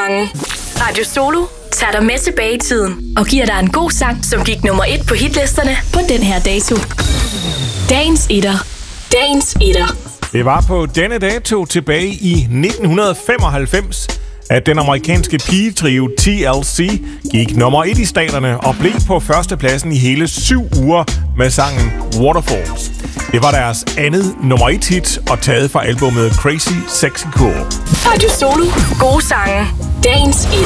sange. Radio Solo tager dig med tilbage i tiden og giver dig en god sang, som gik nummer 1 på hitlisterne på den her dato. Dagens etter. Dagens etter. Det var på denne dato tilbage i 1995, at den amerikanske pigetrio TLC gik nummer 1 i staterne og blev på førstepladsen i hele 7 uger med sangen Waterfalls. Det var deres andet nummer 1 hit og taget fra albumet Crazy Sexy Cool. Radio Solo. Gode sange. Dagens etter.